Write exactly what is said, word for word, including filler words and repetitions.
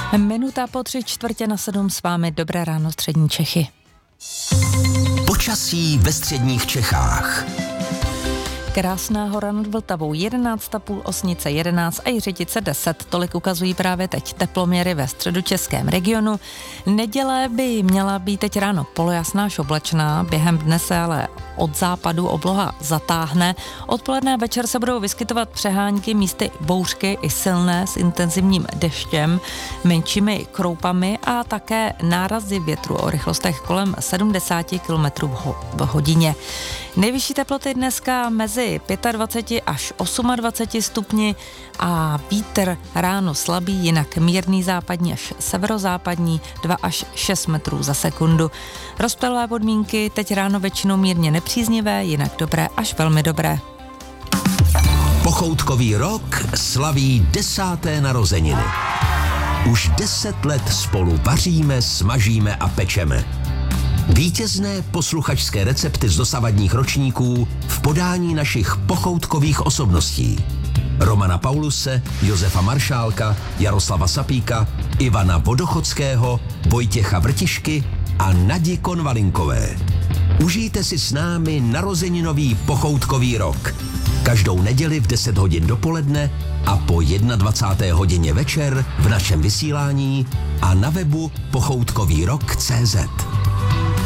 Minuta po tři čtvrtě na sedm s vámi. Dobré ráno, střední Čechy. Počasí ve středních Čechách. Krásná hora nad Vltavou jedenáct a půl, Osnice jedenáct a Jiřičice deset. Tolik ukazují právě teď teploměry ve středočeském regionu. Neděle by měla být teď ráno polojasná až oblačná, během dne se ale od západu obloha zatáhne. Odpoledne a večer se budou vyskytovat přehánky, místy bouřky i silné s intenzivním deštěm, menšími kroupami a také nárazy větru o rychlostech kolem sedmdesát kilometrů v hodině. Nejvyšší teploty dneska mezi dvacet pět až dvacet osm stupni a vítr ráno slabý, jinak mírný západní až severozápadní dva až šest metrů za sekundu. Rozptylové podmínky teď ráno většinou mírně nepříznivé, jinak dobré až velmi dobré. Pochoutkový rok slaví desáté narozeniny. Už deset let spolu vaříme, smažíme a pečeme. Vítězné posluchačské recepty z dosavadních ročníků v podání našich pochoutkových osobností. Romana Pauluse, Josefa Maršálka, Jaroslava Sapíka, Ivana Vodochodského, Vojtěcha Vrtišky a Nadi Konvalinkové. Užijte si s námi narozeninový pochoutkový rok. Každou neděli v deset hodin dopoledne a po dvacáté jedné hodině večer v našem vysílání a na webu pochoutkový rok tečka cé zet.